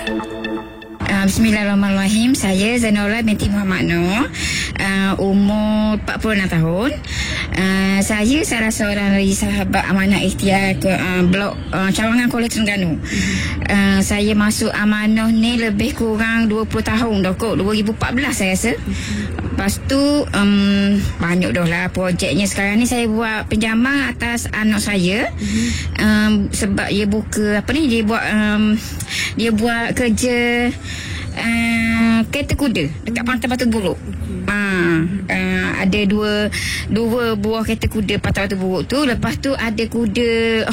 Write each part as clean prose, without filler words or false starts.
Bismillahirrahmanirrahim. Saya Zainullah binti Muhammad Noor, umur 46 tahun. Saya salah seorang dari sahabat Amanah Ikhtiar blok Cawangan Kuala Terengganu. Saya masuk amanah ni lebih kurang 20 tahun dah kot, 2014 saya rasa. Lepas tu banyak dah lah projeknya. Sekarang ni saya buat pinjaman atas anak saya, sebab dia buka dia buat kerja kereta kuda dekat Pantai Batu Buruk. Ada dua buah kereta kuda Pantai Batu Buruk tu. Lepas tu ada kuda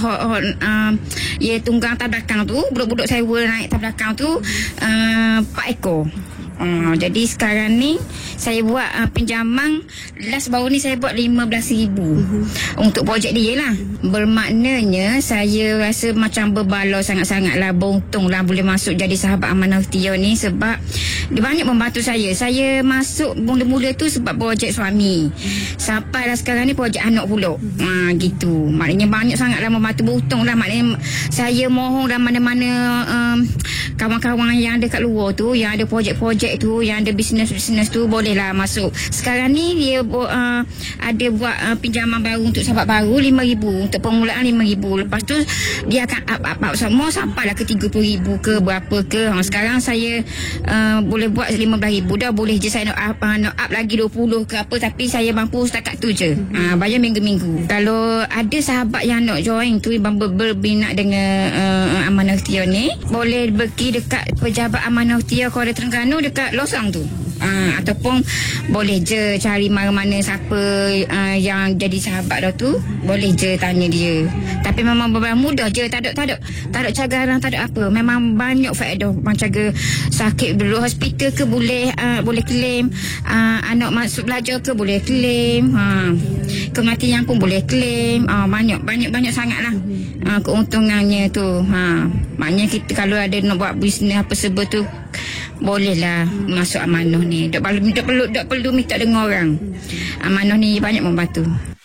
ia tunggang atas belakang tu, budak-budak saya naik atas belakang tu 4 ekor. Jadi sekarang ni saya buat pinjaman, last baru ni saya buat 15,000 untuk projek dia lah. Bermaknanya saya rasa macam berbaloi sangat-sangat lah, beruntung lah boleh masuk jadi sahabat Amanah Ikhtiar ni, sebab dia banyak membantu saya. Saya masuk mula-mula tu sebab projek suami, sampai lah sekarang ni projek anak pula. Gitu. Maknanya banyak sangat lah membantu, beruntung lah. Maknanya saya mohon lah mana-mana kawan-kawan yang ada kat luar tu, yang ada projek-projek tu, yang ada bisnes-bisnes tu, bolehlah masuk. Sekarang ni dia ada buat pinjaman baru untuk sahabat baru 5,000 untuk permulaan 5,000. Lepas tu dia akan up semua sampailah ke 30,000 ke berapa ke. Sekarang saya boleh buat 15,000 dah. Boleh je saya nak up lagi 20 ke apa, tapi saya mampu setakat tu je. Bayar minggu-minggu. Kalau ada sahabat yang nak join tu, berminat dengan Amanah Ikhtiar ni, boleh pergi dekat pejabat Amanah Ikhtiar Kuala Terengganu dekat Losang tu. Ataupun boleh je cari mana-mana siapa yang jadi sahabat dah tu, boleh je tanya dia. Tapi memang mudah je, tak ada cagaran, tak ada apa. Memang banyak faedah. Macam ke sakit dulu hospital ke boleh claim, anak masuk belajar ke boleh claim, kematian pun boleh claim. Banyak sangatlah keuntungannya tu. Maknanya kita kalau ada nak buat bisnes apa sebab tu, bolehlah masuk amanah ni. Tak perlu minta dengar orang. Amanah ni banyak membantu.